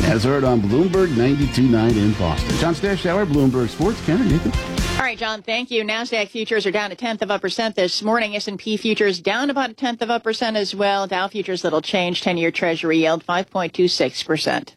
As heard on Bloomberg 92.9 in Boston. John Stashower, Bloomberg Sports. Ken and Nathan. All right, John, thank you. NASDAQ futures are down 0.1% this morning. S&P futures down about 0.1% as well. Dow futures little change. 10-year Treasury yield 5.26%.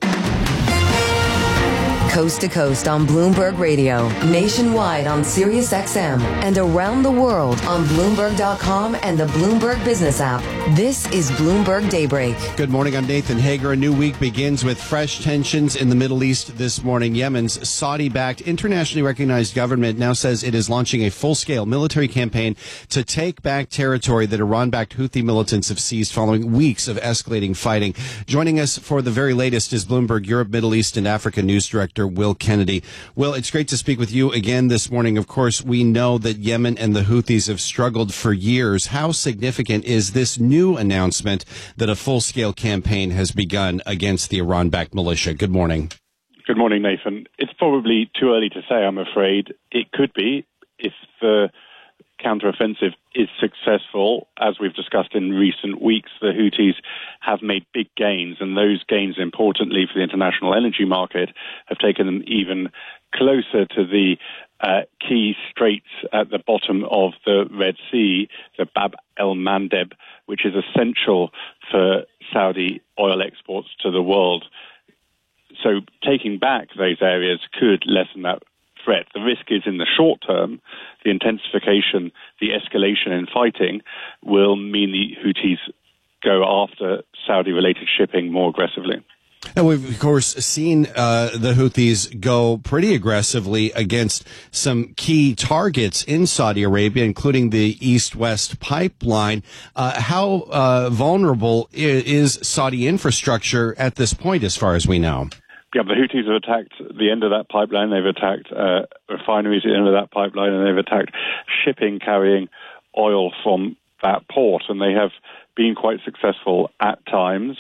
Coast to coast on Bloomberg Radio, nationwide on Sirius XM, and around the world on Bloomberg.com and the Bloomberg Business app. This is Bloomberg Daybreak. Good morning, I'm Nathan Hager. A new week begins with fresh tensions in the Middle East this morning. Yemen's Saudi-backed, internationally recognized government now says it is launching a full-scale military campaign to take back territory that Iran-backed Houthi militants have seized following weeks of escalating fighting. Joining us for the very latest is Bloomberg Europe, Middle East, and Africa News Director Will Kennedy. Will, it's great to speak with you again this morning. Of course, we know that Yemen and the Houthis have struggled for years. How significant is this new announcement that a full-scale campaign has begun against the Iran-backed militia? Good morning. Good morning, Nathan. It's probably too early to say, I'm afraid. It could be if the counteroffensive is successful. As we've discussed in recent weeks, the Houthis have made big gains, and those gains, importantly for the international energy market, have taken them even closer to the key straits at the bottom of the Red Sea, the Bab el-Mandeb, which is essential for Saudi oil exports to the world. So taking back those areas could lessen that threat. The risk is in the short term, the intensification, the escalation in fighting will mean the Houthis go after Saudi-related shipping more aggressively. And we've, of course, seen the Houthis go pretty aggressively against some key targets in Saudi Arabia, including the East-West pipeline. How vulnerable is Saudi infrastructure at this point, as far as we know? Yeah, the Houthis have attacked the end of that pipeline. They've attacked refineries at the end of that pipeline, and they've attacked shipping carrying oil from that port, and they have been quite successful at times.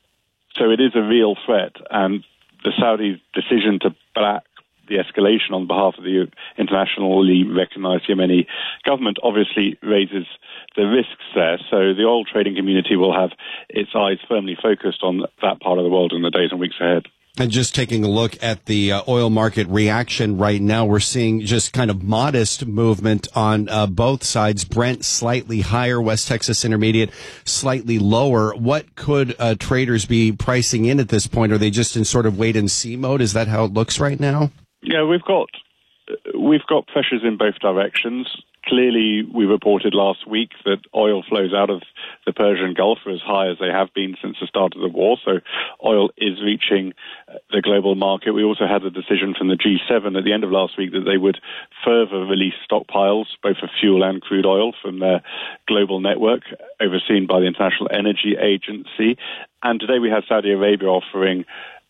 So it is a real threat, and the Saudi decision to back the escalation on behalf of the internationally recognized Yemeni government obviously raises the risks there. So the oil trading community will have its eyes firmly focused on that part of the world in the days and weeks ahead. And just taking a look at the oil market reaction right now, we're seeing just kind of modest movement on both sides. Brent slightly higher, West Texas Intermediate slightly lower. What could traders be pricing in at this point? Are they just in sort of wait and see mode? Is that how it looks right now? Yeah, we've got pressures in both directions. Clearly, we reported last week that oil flows out of the Persian Gulf are as high as they have been since the start of the war, so oil is reaching the global market. We also had a decision from the G7 at the end of last week that they would further release stockpiles, both of fuel and crude oil, from their global network, overseen by the International Energy Agency. And today we have Saudi Arabia offering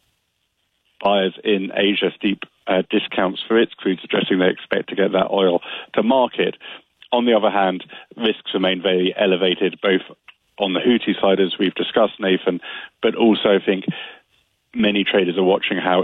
buyers in Asia steep discounts for its crude, suggesting they expect to get that oil to market. On the other hand, risks remain very elevated, both on the Houthi side, as we've discussed, Nathan, but also I think many traders are watching how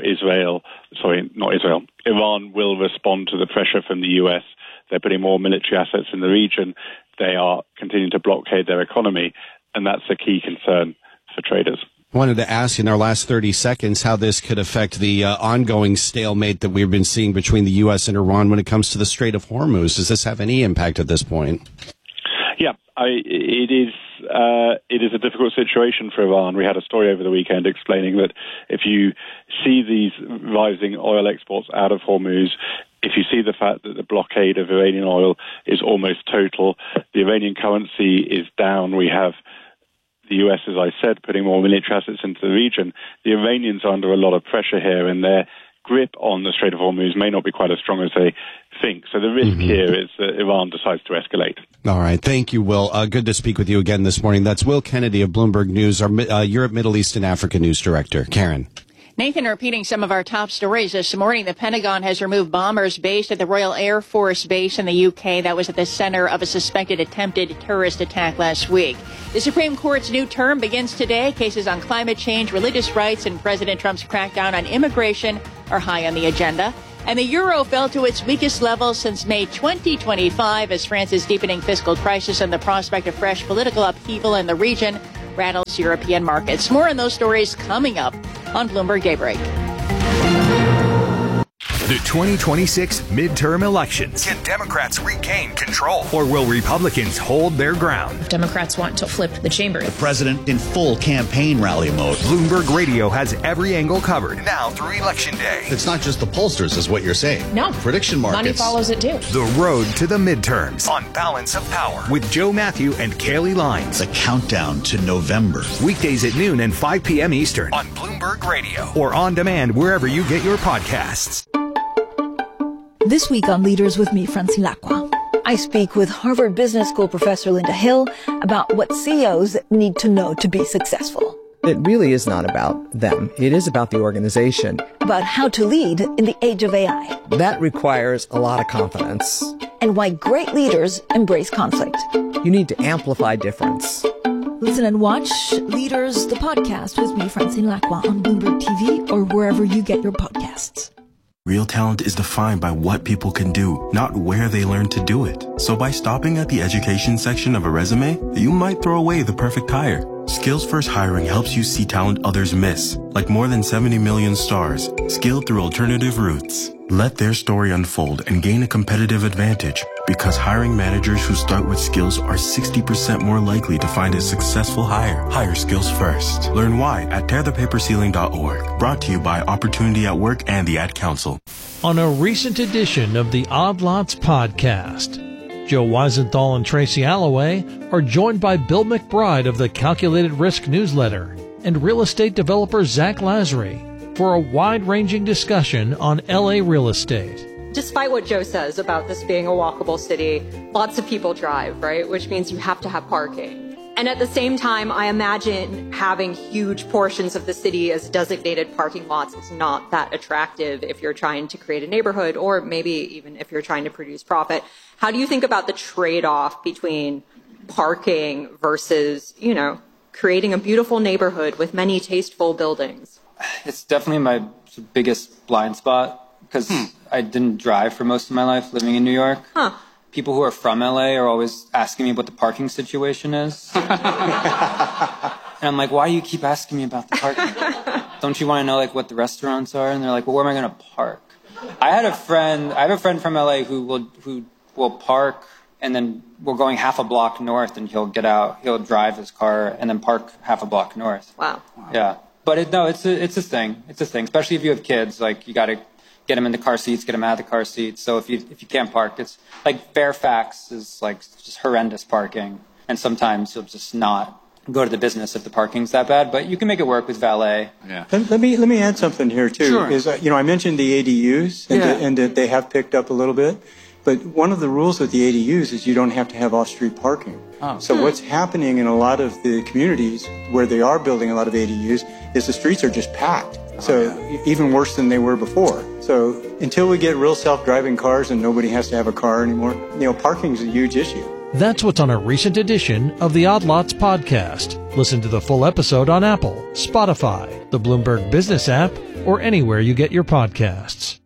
Iran will respond to the pressure from the US. They're putting more military assets in the region. They are continuing to blockade their economy, and that's a key concern for traders. I wanted to ask in our last 30 seconds how this could affect the ongoing stalemate that we've been seeing between the U.S. and Iran when it comes to the Strait of Hormuz. Does this have any impact at this point? Yeah, it is a difficult situation for Iran. We had a story over the weekend explaining that if you see these rising oil exports out of Hormuz, if you see the fact that the blockade of Iranian oil is almost total, the Iranian currency is down, we have the US, as I said, putting more military assets into the region. The Iranians are under a lot of pressure here, and their grip on the Strait of Hormuz may not be quite as strong as they think. So the risk here is that Iran decides to escalate. All right. Thank you, Will. Good to speak with you again this morning. That's Will Kennedy of Bloomberg News, our Europe, Middle East, and Africa News Director. Karen. Nathan, repeating some of our top stories this morning, the Pentagon has removed bombers based at the Royal Air Force Base in the UK that was at the center of a suspected attempted terrorist attack last week. The Supreme Court's new term begins today. Cases on climate change, religious rights, and President Trump's crackdown on immigration are high on the agenda. And the euro fell to its weakest level since May 2025 as France's deepening fiscal crisis and the prospect of fresh political upheaval in the region rattles European markets. More on those stories coming up on Bloomberg Daybreak. The 2026 midterm elections. Can Democrats regain control? Or will Republicans hold their ground? Democrats want to flip the chamber. The president in full campaign rally mode. Bloomberg Radio has every angle covered now through Election Day. It's not just the pollsters, is what you're saying. No. Prediction markets. Money follows it, too. The road to the midterms on Balance of Power with Joe Matthew and Kaylee Lines. The countdown to November. Weekdays at noon and 5 p.m. Eastern on Bloomberg Radio or on demand wherever you get your podcasts. This week on Leaders with me, Francine Lacqua, I speak with Harvard Business School professor Linda Hill about what CEOs need to know to be successful. It really is not about them. It is about the organization. About how to lead in the age of AI. That requires a lot of confidence. And why great leaders embrace conflict. You need to amplify difference. Listen and watch Leaders, the podcast with me, Francine Lacqua, on Bloomberg TV or wherever you get your podcasts. Real talent is defined by what people can do, not where they learn to do it. So by stopping at the education section of a resume, you might throw away the perfect hire. Skills First Hiring helps you see talent others miss, like more than 70 million stars, skilled through alternative routes. Let their story unfold and gain a competitive advantage, because hiring managers who start with skills are 60% more likely to find a successful hire. Hire skills first. Learn why at tearthepaperceiling.org. Brought to you by Opportunity at Work and the Ad Council. On a recent edition of the Odd Lots podcast, Joe Weisenthal and Tracy Alloway are joined by Bill McBride of the Calculated Risk newsletter and real estate developer Zach Lazary for a wide-ranging discussion on LA real estate. Despite what Joe says about this being a walkable city, lots of people drive, right? Which means you have to have parking. And at the same time, I imagine having huge portions of the city as designated parking lots is not that attractive if you're trying to create a neighborhood or maybe even if you're trying to produce profit. How do you think about the trade-off between parking versus, creating a beautiful neighborhood with many tasteful buildings? It's definitely my biggest blind spot because I didn't drive for most of my life living in New York. People who are from LA are always asking me what the parking situation is. And I'm like, why do you keep asking me about the parking? Don't you want to know what the restaurants are? And they're like, well, where am I going to park? I have a friend from LA who will park and then we're going half a block north and he'll get out, he'll drive his car and then park half a block north. Wow. Yeah. But it's a thing. It's a thing, especially if you have kids. You got to get them in the car seats, get them out of the car seats. So if you can't park, it's like Fairfax is just horrendous parking. And sometimes you'll just not go to the business if the parking's that bad. But you can make it work with valet. Yeah. Let me add something here too. Sure. Is I mentioned the ADUs and that they have picked up a little bit. But one of the rules with the ADUs is you don't have to have off-street parking. Oh. So what's happening in a lot of the communities where they are building a lot of ADUs is the streets are just packed. Even worse than they were before. So until we get real self-driving cars and nobody has to have a car anymore, parking is a huge issue. That's what's on a recent edition of the Odd Lots podcast. Listen to the full episode on Apple, Spotify, the Bloomberg Business app, or anywhere you get your podcasts.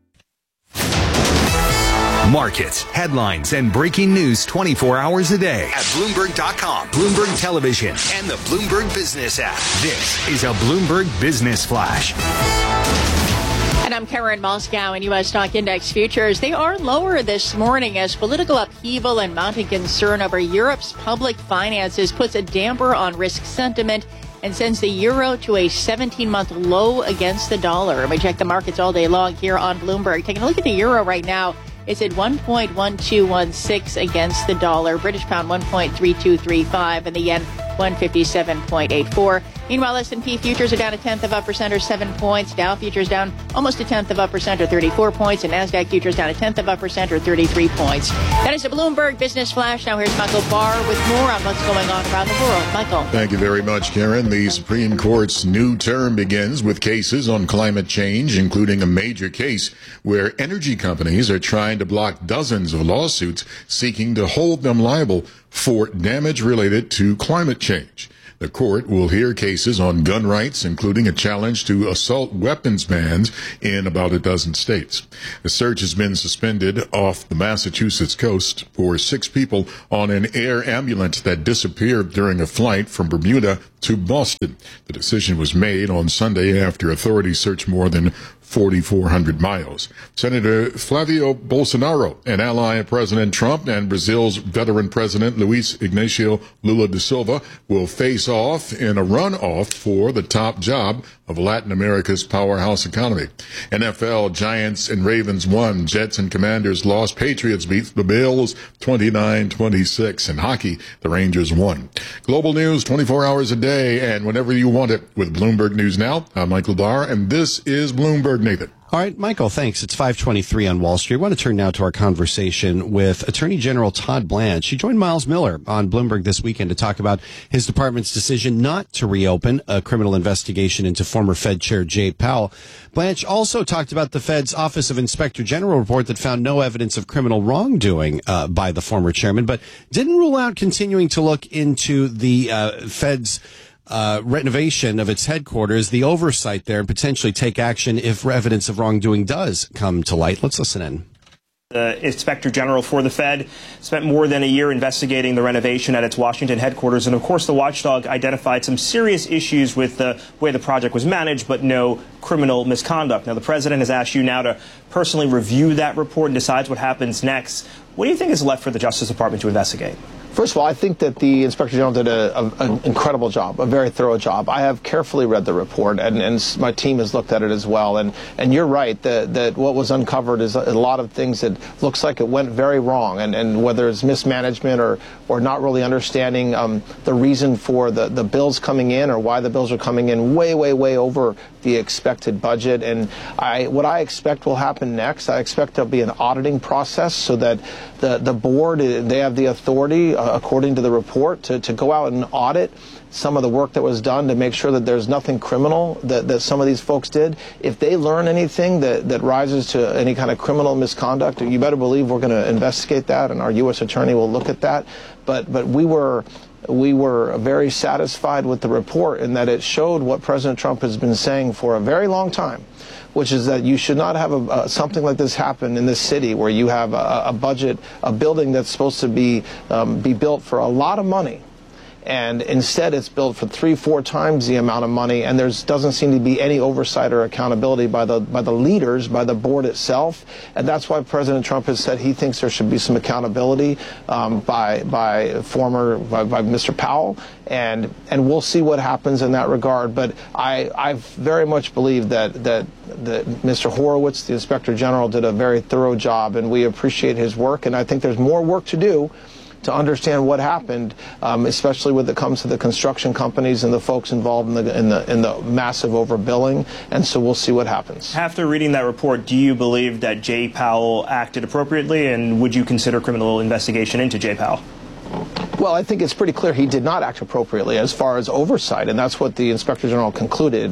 Markets, headlines, and breaking news 24 hours a day at Bloomberg.com, Bloomberg Television, and the Bloomberg Business app. This is a Bloomberg Business Flash. And I'm Karen Moscow in U.S. stock index futures. They are lower this morning as political upheaval and mounting concern over Europe's public finances puts a damper on risk sentiment and sends the euro to a 17-month low against the dollar. We check the markets all day long here on Bloomberg. Taking a look at the euro right now. It's at 1.1216 against the dollar. British pound 1.3235 and the yen 157.84. Meanwhile, S&P futures are down 0.1% or 7 points. Dow futures down almost 0.1% or 34 points. And NASDAQ futures down 0.1% or 33 points. That is the Bloomberg Business Flash. Now here's Michael Barr with more on what's going on around the world. Michael. Thank you very much, Karen. The Supreme Court's new term begins with cases on climate change, including a major case where energy companies are trying to block dozens of lawsuits seeking to hold them liable for damage related to climate change. The court will hear cases on gun rights, including a challenge to assault weapons bans in about a dozen states. The search has been suspended off the Massachusetts coast for 6 people on an air ambulance that disappeared during a flight from Bermuda to Boston. The decision was made on Sunday after authorities searched more than 4,400 miles. Senator Flavio Bolsonaro, an ally of President Trump, and Brazil's veteran president Luiz Ignacio Lula da Silva will face off in a runoff for the top job of Latin America's powerhouse economy. NFL, Giants and Ravens won. Jets and Commanders lost. Patriots beat the Bills 29-26. In hockey, the Rangers won. Global news 24 hours a day and whenever you want it with Bloomberg News Now. I'm Michael Barr, and this is Bloomberg. Nathan. All right, Michael, thanks. It's 5:23 on Wall Street. I want to turn now to our conversation with Attorney General Todd Blanche. She joined Miles Miller on Bloomberg this weekend to talk about his department's decision not to reopen a criminal investigation into former Fed Chair Jay Powell. Blanche also talked about the Fed's Office of Inspector General report that found no evidence of criminal wrongdoing by the former chairman, but didn't rule out continuing to look into the Fed's renovation of its headquarters, the oversight there, and potentially take action if evidence of wrongdoing does come to light. Let's listen in. The Inspector General for the Fed spent more than a year investigating the renovation at its Washington headquarters. And, of course, the watchdog identified some serious issues with the way the project was managed, but no criminal misconduct. Now, the president has asked you now to personally review that report and decides what happens next. What do you think is left for the Justice Department to investigate? First of all, I think that the Inspector General did an incredible job, a very thorough job. I have carefully read the report, and my team has looked at it as well. And you're right that what was uncovered is a lot of things that looks like it went very wrong, and whether it's mismanagement or not really understanding the reason for the bills coming in or why the bills are coming in way over the expected budget. And what I expect will happen next, I expect there'll be an auditing process so that the board, they have the authority, according to the report, to go out and audit some of the work that was done to make sure that there's nothing criminal that some of these folks did. If they learn anything that rises to any kind of criminal misconduct, you better believe we're going to investigate that, and our U.S. attorney will look at that. But we were very satisfied with the report in that it showed what President Trump has been saying for a very long time, which is that you should not have something like this happen in this city where you have a budget, a building that's supposed to be built for a lot of money. And instead, it's built for 3-4 times the amount of money, and there doesn't seem to be any oversight or accountability by the leaders, by the board itself. And that's why President Trump has said he thinks there should be some accountability by Mr. Powell, and we'll see what happens in that regard. But I very much believe that Mr. Horowitz, the Inspector General, did a very thorough job, and we appreciate his work. And I think there's more work to do to understand what happened, especially when it comes to the construction companies and the folks involved in the massive overbilling. And so we'll see what happens. After reading that report, do you believe that Jay Powell acted appropriately, and would you consider criminal investigation into Jay Powell? Well, I think it's pretty clear he did not act appropriately as far as oversight, and that's what the Inspector General concluded.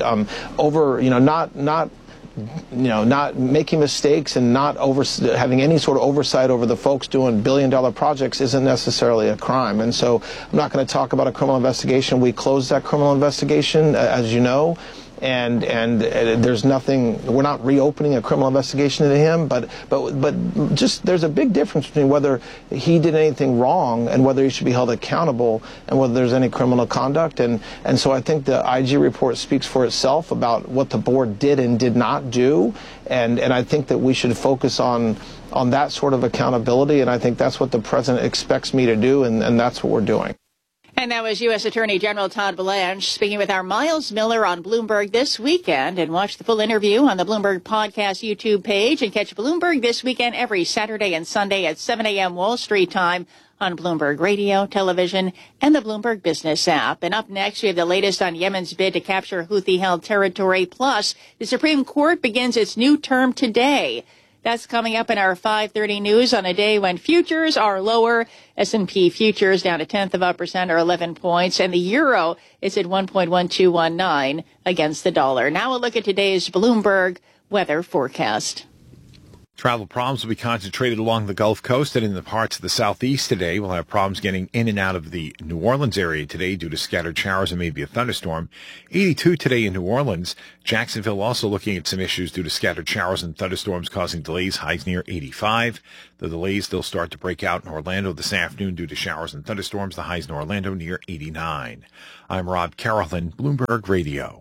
Not making mistakes and not having any sort of oversight over the folks doing billion-dollar projects isn't necessarily a crime. And so I'm not going to talk about a criminal investigation. We closed that criminal investigation, as you know. And there's nothing. We're not reopening a criminal investigation into him, but just there's a big difference between whether he did anything wrong and whether he should be held accountable and whether there's any criminal conduct. And so I think the IG report speaks for itself about what the board did and did not do. And I think that we should focus on that sort of accountability. And I think that's what the president expects me to do, and that's what we're doing. And that was U.S. Attorney General Todd Blanche speaking with our Miles Miller on Bloomberg This Weekend. And watch the full interview on the Bloomberg Podcast YouTube page, and catch Bloomberg This Weekend every Saturday and Sunday at 7 a.m. Wall Street time on Bloomberg Radio, television, and the Bloomberg Business app. And up next, we have the latest on Yemen's bid to capture Houthi-held territory. Plus, the Supreme Court begins its new term today. That's coming up in our 5:30 news on a day when futures are lower. S&P futures down 0.1% or 11 points. And the euro is at 1.1219 against the dollar. Now a look at today's Bloomberg weather forecast. Travel problems will be concentrated along the Gulf Coast and in the parts of the southeast today. We'll have problems getting in and out of the New Orleans area today due to scattered showers and maybe a thunderstorm. 82 today in New Orleans. Jacksonville also looking at some issues due to scattered showers and thunderstorms causing delays. Highs near 85. The delays, they'll start to break out in Orlando this afternoon due to showers and thunderstorms. The highs in Orlando near 89. I'm Rob Carrollton, Bloomberg Radio.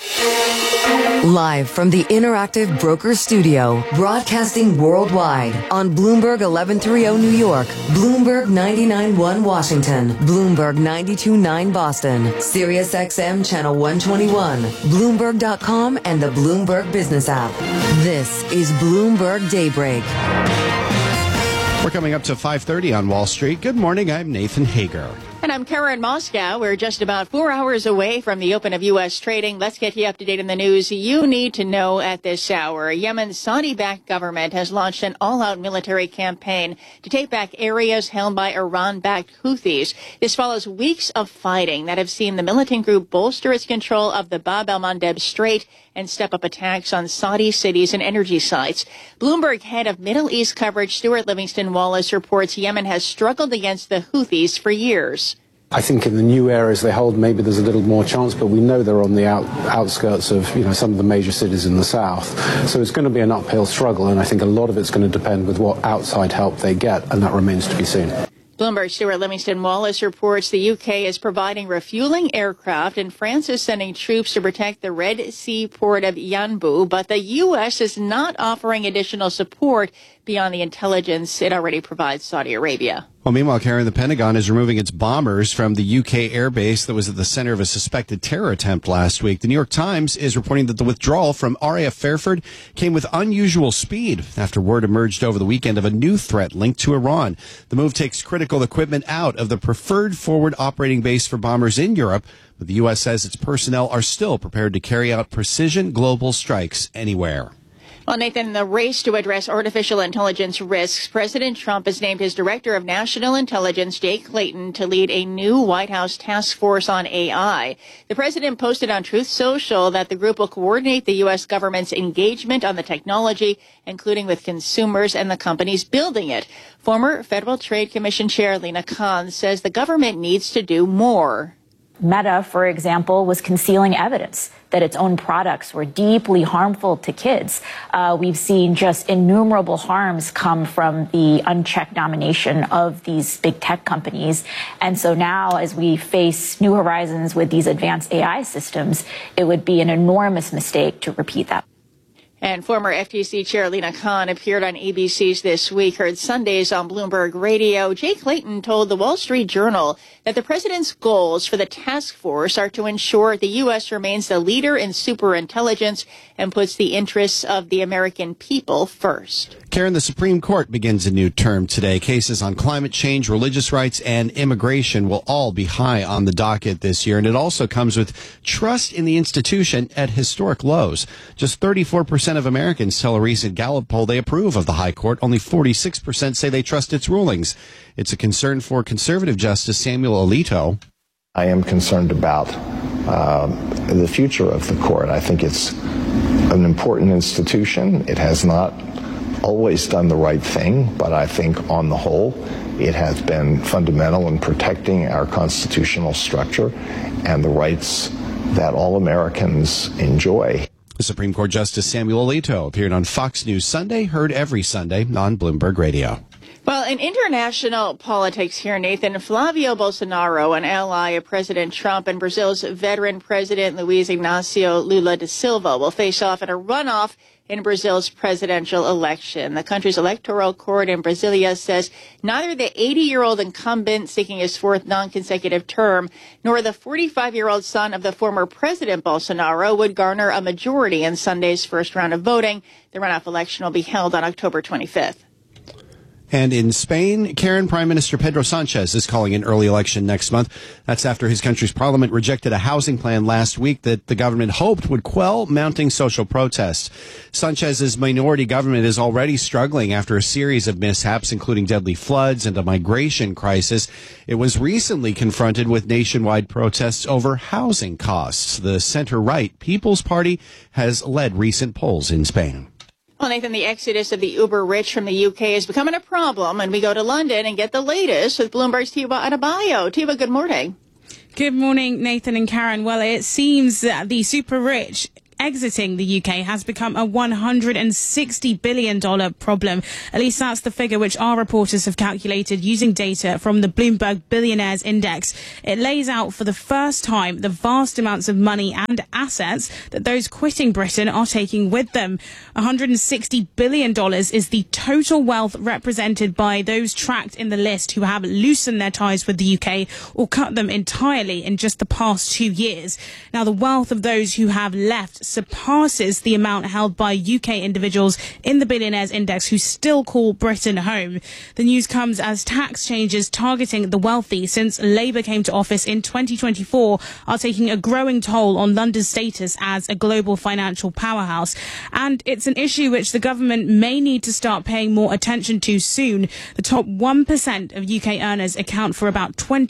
Live from the Interactive Brokers Studio, broadcasting worldwide on Bloomberg 1130 New York, Bloomberg 99.1 Washington, Bloomberg 92.9 Boston, Sirius XM Channel 121, Bloomberg.com, and the Bloomberg Business app. This is Bloomberg Daybreak. We're coming up to 5:30 on Wall Street. Good morning. I'm Nathan Hager. And I'm Karen Moscow. We're just about 4 hours away from the open of U.S. trading. Let's get you up to date on the news you need to know at this hour. Yemen's Saudi-backed government has launched an all-out military campaign to take back areas held by Iran-backed Houthis. This follows weeks of fighting that have seen the militant group bolster its control of the Bab el-Mandeb Strait and step up attacks on Saudi cities and energy sites. Bloomberg head of Middle East coverage Stuart Livingston Wallace reports Yemen has struggled against the Houthis for years. I think in the new areas they hold, maybe there's a little more chance, but we know they're on the outskirts of, some of the major cities in the south. So it's going to be an uphill struggle, and I think a lot of it's going to depend with what outside help they get, and that remains to be seen. Bloomberg Stuart Livingston Wallace reports the UK is providing refueling aircraft and France is sending troops to protect the Red Sea port of Yanbu, but the U.S. is not offering additional support beyond the intelligence it already provides Saudi Arabia. Well, meanwhile, Karen, the Pentagon is removing its bombers from the UK airbase that was at the center of a suspected terror attempt last week. The New York Times is reporting that the withdrawal from RAF Fairford came with unusual speed after word emerged over the weekend of a new threat linked to Iran. The move takes critical equipment out of the preferred forward operating base for bombers in Europe, but the U.S. says its personnel are still prepared to carry out precision global strikes anywhere. Well, Nathan, in the race to address artificial intelligence risks, President Trump has named his Director of National Intelligence, Jay Clayton, to lead a new White House task force on AI. The president posted on Truth Social that the group will coordinate the U.S. government's engagement on the technology, including with consumers and the companies building it. Former Federal Trade Commission Chair Lina Khan says the government needs to do more. Meta, for example, was concealing evidence that its own products were deeply harmful to kids. We've seen just innumerable harms come from the unchecked domination of these big tech companies. And so now, as we face new horizons with these advanced AI systems, it would be an enormous mistake to repeat that. And former FTC Chair Lina Khan appeared on ABC's This Week, heard Sundays on Bloomberg Radio. Jay Clayton told the Wall Street Journal that the president's goals for the task force are to ensure the U.S. remains the leader in superintelligence and puts the interests of the American people first. Karen, the Supreme Court begins a new term today. Cases on climate change, religious rights, and immigration will all be high on the docket this year. And it also comes with trust in the institution at historic lows. Just 34% of Americans tell a recent Gallup poll they approve of the High Court. Only 46% say they trust its rulings. It's a concern for conservative Justice Samuel Alito. I am concerned about the future of the court. I think it's an important institution. It has not always done the right thing, but I think on the whole, it has been fundamental in protecting our constitutional structure and the rights that all Americans enjoy. The Supreme Court Justice Samuel Alito appeared on Fox News Sunday, heard every Sunday on Bloomberg Radio. Well, in international politics here, Nathan, Flavio Bolsonaro, an ally of President Trump, and Brazil's veteran President Luiz Inácio Lula da Silva will face off in a runoff in Brazil's presidential election. The country's electoral court in Brasilia says neither the 80-year-old incumbent seeking his fourth non-consecutive term nor the 45-year-old son of the former President Bolsonaro would garner a majority in Sunday's first round of voting. The runoff election will be held on October 25th. And in Spain, Karen, Prime Minister Pedro Sanchez is calling an early election next month. That's after his country's parliament rejected a housing plan last week that the government hoped would quell mounting social protests. Sanchez's minority government is already struggling after a series of mishaps, including deadly floods and a migration crisis. It was recently confronted with nationwide protests over housing costs. The center-right People's Party has led recent polls in Spain. Well, Nathan, the exodus of the uber-rich from the UK is becoming a problem, and we go to London and get the latest with Bloomberg's Tiwa Adebayo. Tiwa, good morning. Good morning, Nathan and Karen. Well, it seems that the super-rich exiting the UK has become a $160 billion problem. At least that's the figure which our reporters have calculated using data from the Bloomberg Billionaires Index. It lays out for the first time the vast amounts of money and assets that those quitting Britain are taking with them. $160 billion is the total wealth represented by those tracked in the list who have loosened their ties with the UK or cut them entirely in just the past 2 years. Now, the wealth of those who have left surpasses the amount held by UK individuals in the Billionaires Index who still call Britain home. The news comes as tax changes targeting the wealthy since Labour came to office in 2024 are taking a growing toll on London's status as a global financial powerhouse. And it's an issue which the government may need to start paying more attention to soon. The top 1% of UK earners account for about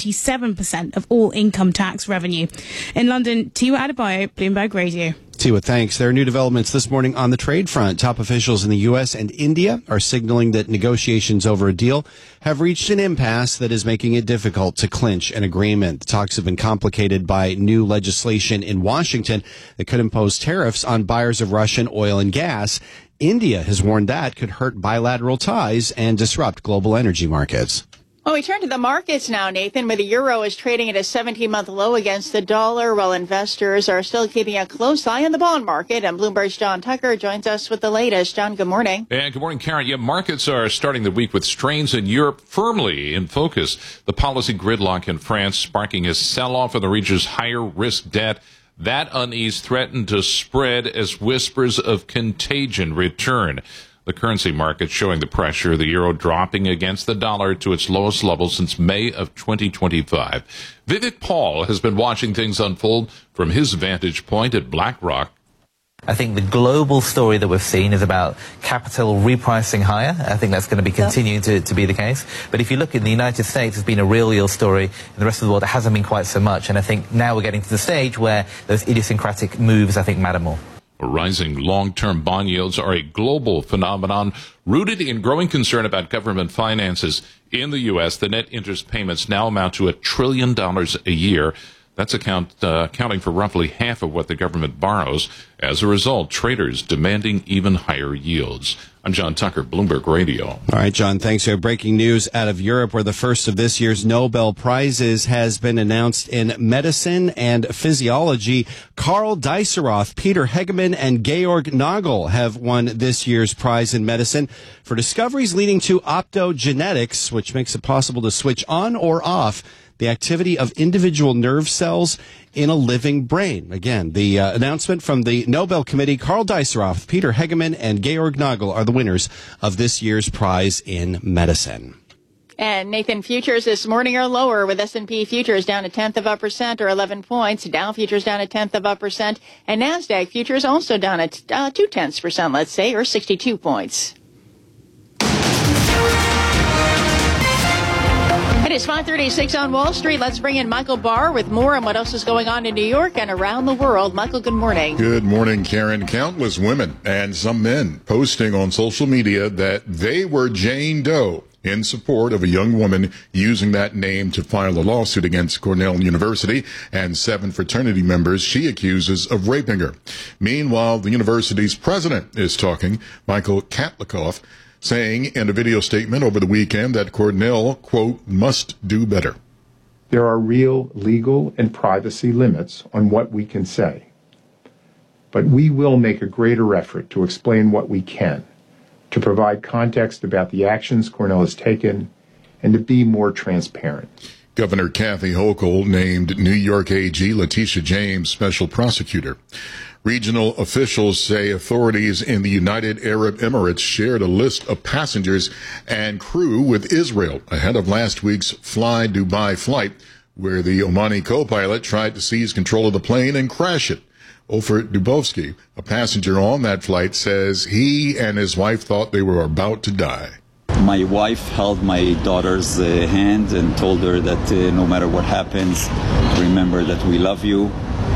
27% of all income tax revenue. In London, Tiwa Adebayo, Bloomberg Radio. Tiwa, thanks. There are new developments this morning on the trade front. Top officials in the U.S. and India are signaling that negotiations over a deal have reached an impasse that is making it difficult to clinch an agreement. The talks have been complicated by new legislation in Washington that could impose tariffs on buyers of Russian oil and gas. India has warned that could hurt bilateral ties and disrupt global energy markets. Well, we turn to the markets now, Nathan, where the euro is trading at a 17-month low against the dollar, while investors are still keeping a close eye on the bond market. And Bloomberg's John Tucker joins us with the latest. John, good morning. And good morning, Karen. Yeah, markets are starting the week with strains in Europe firmly in focus. The policy gridlock in France sparking a sell-off in the region's higher-risk debt. That unease threatened to spread as whispers of contagion return. The currency market showing the pressure, the euro dropping against the dollar to its lowest level since May of 2025. Vivek Paul has been watching things unfold from his vantage point at BlackRock. I think the global story that we've seen is about capital repricing higher. I think that's going to be continuing to be the case. But if you look in the United States, it's been a real story. In the rest of the world, it hasn't been quite so much. And I think now we're getting to the stage where those idiosyncratic moves, I think, matter more. Rising long-term bond yields are a global phenomenon rooted in growing concern about government finances. In the U.S., the net interest payments now amount to $1 trillion a year. That's accounting for roughly half of what the government borrows. As a result, traders demanding even higher yields. I'm John Tucker, Bloomberg Radio. All right, John, thanks. So breaking news out of Europe, where the first of this year's Nobel Prizes has been announced in medicine and physiology. Karl Deisseroth, Peter Hegemann, and Georg Nagel have won this year's prize in medicine for discoveries leading to optogenetics, which makes it possible to switch on or off the activity of individual nerve cells in a living brain. Again, the announcement from the Nobel Committee, Karl Deisseroth, Peter Hegemann, and Georg Nagel are the winners of this year's prize in medicine. And Nathan, futures this morning are lower, with S&P futures down 0.1% or 11 points. Dow futures down 0.1%, and NASDAQ futures also down 0.2%, let's say, or 62 points. It is 5:36 on Wall Street. Let's bring in Michael Barr with more on what else is going on in New York and around the world. Michael, good morning. Good morning, Karen. Countless women and some men posting on social media that they were Jane Doe in support of a young woman using that name to file a lawsuit against Cornell University and 7 fraternity members she accuses of raping her. Meanwhile, the university's president is talking, Michael Katlikoff, saying in a video statement over the weekend that Cornell, quote, must do better. There are real legal and privacy limits on what we can say. But we will make a greater effort to explain what we can, to provide context about the actions Cornell has taken, and to be more transparent. Governor Kathy Hochul named New York AG Letitia James special prosecutor. Regional officials say authorities in the United Arab Emirates shared a list of passengers and crew with Israel ahead of last week's Fly Dubai flight, where the Omani co-pilot tried to seize control of the plane and crash it. Ofer Dubovsky, a passenger on that flight, says he and his wife thought they were about to die. My wife held my daughter's hand and told her that no matter what happens, remember that we love you.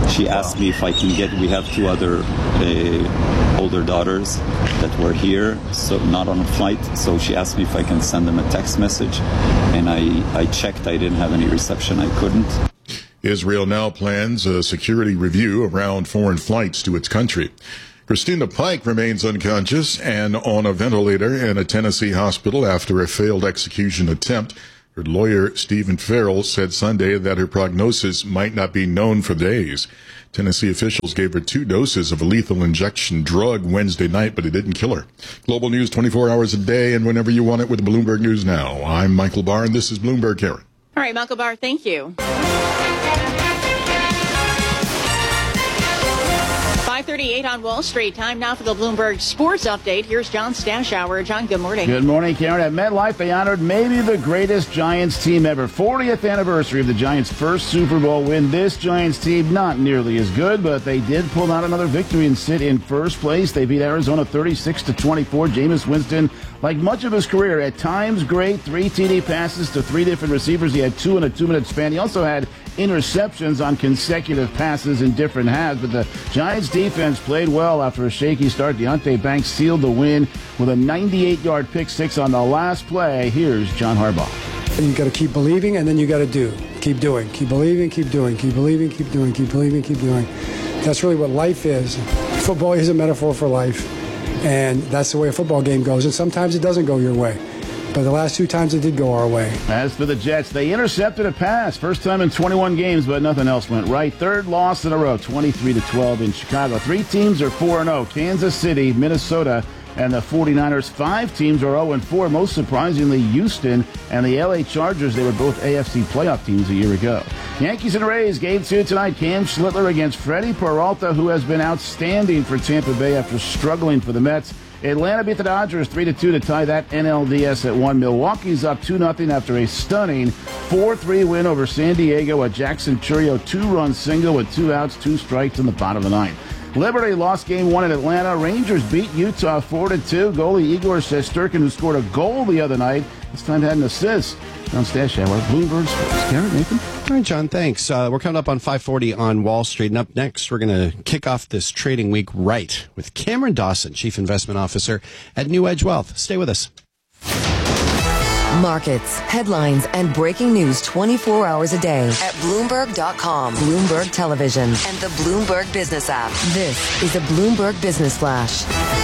She asked me if I can we have two other older daughters that were here, so not on a flight. So she asked me if I can send them a text message, and I checked. I didn't have any reception. I couldn't. Israel now plans a security review around foreign flights to its country. Christina Pike remains unconscious and on a ventilator in a Tennessee hospital after a failed execution attempt. Her lawyer, Stephen Farrell, said Sunday that her prognosis might not be known for days. Tennessee officials gave her 2 doses of a lethal injection drug Wednesday night, but it didn't kill her. Global news 24 hours a day and whenever you want it with Bloomberg News Now. I'm Michael Barr, and this is Bloomberg Karen. All right, Michael Barr, thank you. 5:38 on Wall Street. Time now for the Bloomberg Sports Update. Here's John Stashower. John, good morning. Good morning, Karen. At MetLife, they honored maybe the greatest Giants team ever. 40th anniversary of the Giants' first Super Bowl win. This Giants team not nearly as good, but they did pull out another victory and sit in first place. They beat Arizona 36-24. Jameis Winston, like much of his career, at times great. 3 TD passes to 3 different receivers. He had 2 in a 2-minute span. He also had interceptions on consecutive passes in different halves, but the Giants defense played well after a shaky start. Deontay Banks sealed the win with a 98-yard pick six on the last play. Here's John Harbaugh. You got to keep believing, and then you got to do. Keep doing. Keep believing, keep doing. Keep believing, keep doing. Keep believing, keep doing. That's really what life is. Football is a metaphor for life, and that's the way a football game goes, and sometimes it doesn't go your way. But the last 2 times it did go our way. As for the Jets, they intercepted a pass. First time in 21 games, but nothing else went right. 3rd loss in a row, 23-12 in Chicago. 3 teams are 4-0. Kansas City, Minnesota, and the 49ers. 5 teams are 0-4. Most surprisingly, Houston and the LA Chargers. They were both AFC playoff teams a year ago. Yankees and Rays, game 2 tonight. Cam Schlittler against Freddie Peralta, who has been outstanding for Tampa Bay after struggling for the Mets. Atlanta beat the Dodgers 3-2 to tie that NLDS at 1. Milwaukee's up 2-0 after a stunning 4-3 win over San Diego. A Jackson Chourio 2-run single with 2 outs, 2 strikes in the bottom of the 9th. Liberty lost game 1 at Atlanta. Rangers beat Utah 4-2. Goalie Igor Shesterkin, who scored a goal the other night, this time had an assist. John Stashower, Bloomberg Sports. Karen, Nathan? All right, John, thanks. We're coming up on 5:40 on Wall Street. And up next, we're going to kick off this trading week right with Cameron Dawson, Chief Investment Officer at New Edge Wealth. Stay with us. Markets, headlines, and breaking news 24 hours a day at Bloomberg.com, Bloomberg Television, and the Bloomberg Business app. This is a Bloomberg Business Flash.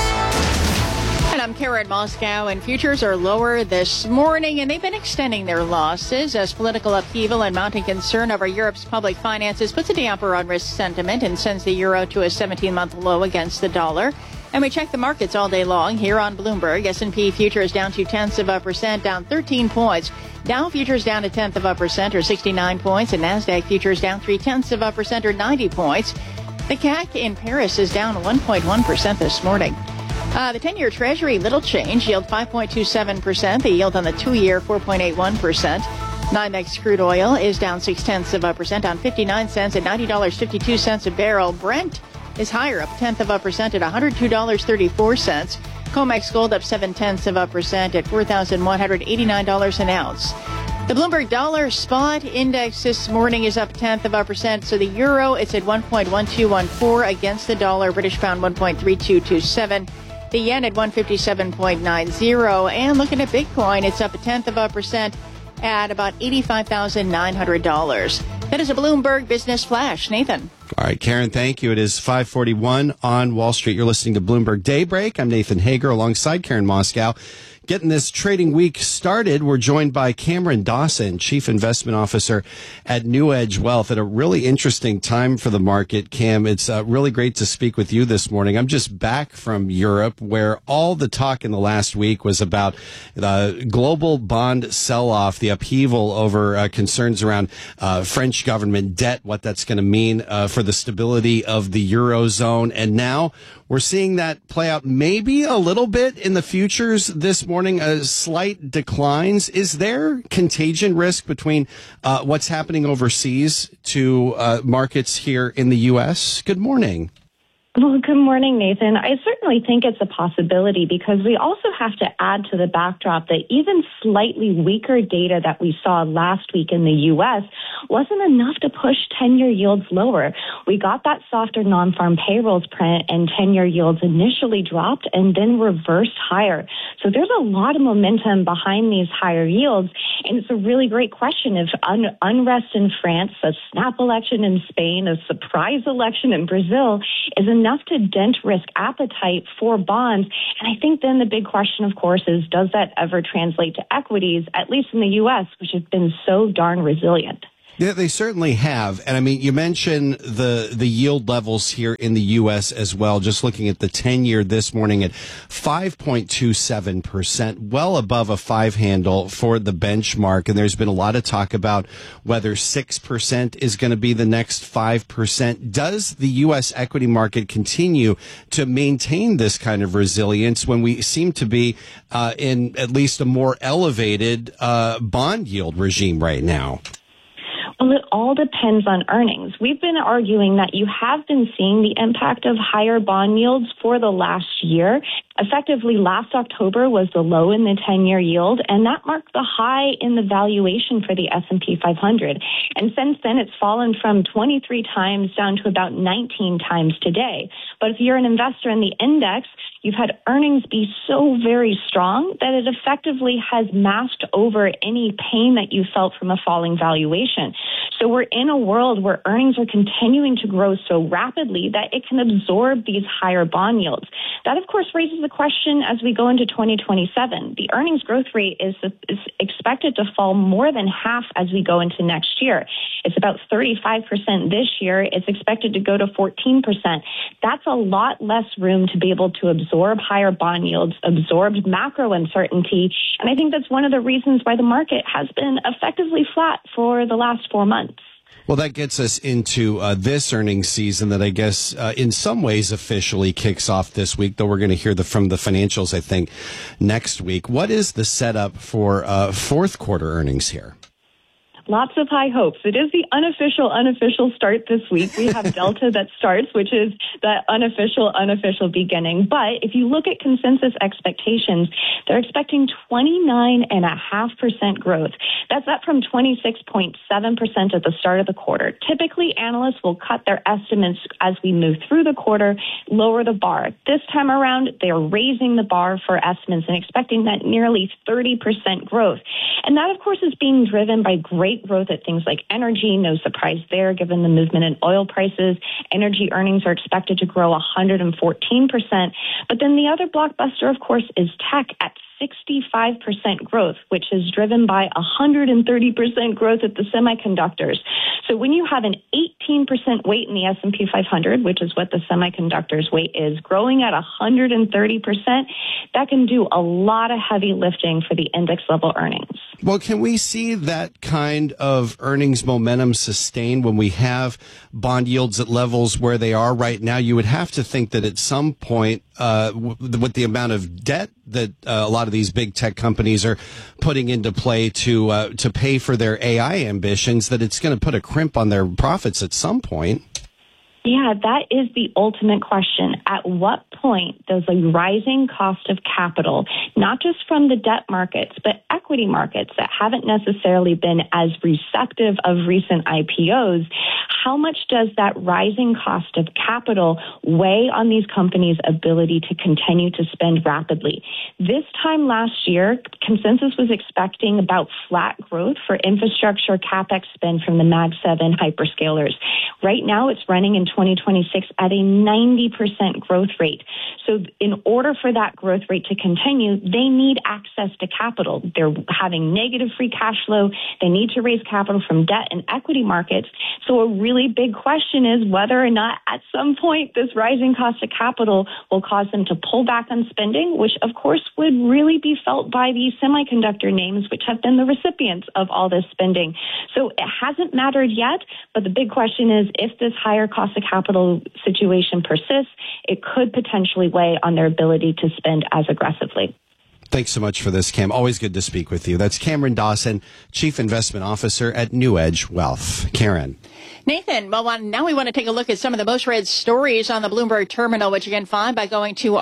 And I'm Karen Moscow, and futures are lower this morning, and they've been extending their losses as political upheaval and mounting concern over Europe's public finances puts a damper on risk sentiment and sends the euro to a 17-month low against the dollar. And we check the markets all day long here on Bloomberg. S&P futures down 0.2%, down 13 points. Dow futures down 0.1% or 69 points, and NASDAQ futures down 0.3% or 90 points. The CAC in Paris is down 1.1% this morning. The 10-year Treasury, little change, yield 5.27%. The yield on the 2-year, 4.81%. NYMEX crude oil is down 0.6% on 59 cents at $90.52 a barrel. Brent is higher, up 0.1% at $102.34. COMEX gold up 0.7% at $4,189 an ounce. The Bloomberg Dollar Spot Index this morning is up 0.1%. So the euro, it's at 1.1214 against the dollar. British pound 1.3227. The yen at 157.90. And looking at Bitcoin, it's up 0.1% at about $85,900. That is a Bloomberg Business Flash. Nathan. All right, Karen, thank you. It is 5:41 on Wall Street. You're listening to Bloomberg Daybreak. I'm Nathan Hager alongside Karen Moscow. Getting this trading week started, we're joined by Cameron Dawson, Chief Investment Officer at New Edge Wealth, at a really interesting time for the market. Cam, it's really great to speak with you this morning. I'm just back from Europe, where all the talk in the last week was about the global bond sell-off, the upheaval over concerns around French government debt, what that's going to mean for the stability of the Eurozone. And now we're seeing that play out maybe a little bit in the futures this morning, slight declines. Is there contagion risk between what's happening overseas to markets here in the U.S.? Good morning. Well, good morning, Nathan. I certainly think it's a possibility because we also have to add to the backdrop that even slightly weaker data that we saw last week in the U.S. wasn't enough to push 10-year yields lower. We got that softer non-farm payrolls print and 10-year yields initially dropped and then reversed higher. So there's a lot of momentum behind these higher yields. And it's a really great question if unrest in France, a snap election in Spain, a surprise election in Brazil is enough to dent risk appetite for bonds. And I think then the big question, of course, is does that ever translate to equities, at least in the U.S., which has been so darn resilient? Yeah, they certainly have. And I mean, you mentioned the yield levels here in the U.S. as well. Just looking at the 10-year this morning at 5.27%, well above a 5 handle for the benchmark. And there's been a lot of talk about whether 6% is going to be the next 5%. Does the U.S. equity market continue to maintain this kind of resilience when we seem to be in at least a more elevated bond yield regime right now? Well, it all depends on earnings. We've been arguing that you have been seeing the impact of higher bond yields for the last year. Effectively, last October was the low in the 10-year yield, and that marked the high in the valuation for the S&P 500. And since then, it's fallen from 23 times down to about 19 times today. But if you're an investor in the index, you've had earnings be so very strong that it effectively has masked over any pain that you felt from a falling valuation. So we're in a world where earnings are continuing to grow so rapidly that it can absorb these higher bond yields. That, of course, raises the question as we go into 2027. The earnings growth rate is expected to fall more than half as we go into next year. It's about 35% this year. It's expected to go to 14%. That's a lot less room to be able to absorb higher bond yields, absorb macro uncertainty. And I think that's one of the reasons why the market has been effectively flat for the last 4 months. Well, that gets us into this earnings season that I guess in some ways officially kicks off this week, though we're going to hear from the financials, I think, next week. What is the setup for fourth quarter earnings here? Lots of high hopes. It is the unofficial start this week. We have Delta that starts, which is the unofficial beginning. But if you look at consensus expectations, they're expecting 29.5% growth. That's up from 26.7% at the start of the quarter. Typically, analysts will cut their estimates as we move through the quarter, lower the bar. This time around, they're raising the bar for estimates and expecting that nearly 30% growth. And that, of course, is being driven by great growth at things like energy. No surprise there, given the movement in oil prices. Energy earnings are expected to grow 114%. But then the other blockbuster, of course, is tech at 65% growth, which is driven by 130% growth at the semiconductors. So when you have an 18% weight in the S&P 500, which is what the semiconductors weight is, growing at 130%, that can do a lot of heavy lifting for the index level earnings. Well, can we see that kind of earnings momentum sustained when we have bond yields at levels where they are right now? You would have to think that at some point, with the amount of debt that a lot of these big tech companies are putting into play to pay for their AI ambitions, that it's going to put a crimp on their profits at some point. Yeah, that is the ultimate question. At what point does a rising cost of capital, not just from the debt markets, but equity markets that haven't necessarily been as receptive of recent IPOs, how much does that rising cost of capital weigh on these companies' ability to continue to spend rapidly? This time last year, consensus was expecting about flat growth for infrastructure CapEx spend from the Mag 7 hyperscalers. Right now, it's running in 2026 at a 90% growth rate. So in order for that growth rate to continue, they need access to capital. They're having negative free cash flow. They need to raise capital from debt and equity markets. So a really big question is whether or not at some point this rising cost of capital will cause them to pull back on spending, which of course would really be felt by these semiconductor names, which have been the recipients of all this spending. So it hasn't mattered yet, but the big question is if this higher cost of capital situation persists, it could potentially weigh on their ability to spend as aggressively. Thanks so much for this, Cam. Always good to speak with you. That's Cameron Dawson, Chief Investment Officer at New Edge Wealth. Karen. Nathan, well, now we want to take a look at some of the most read stories on the Bloomberg terminal, which you can find by going to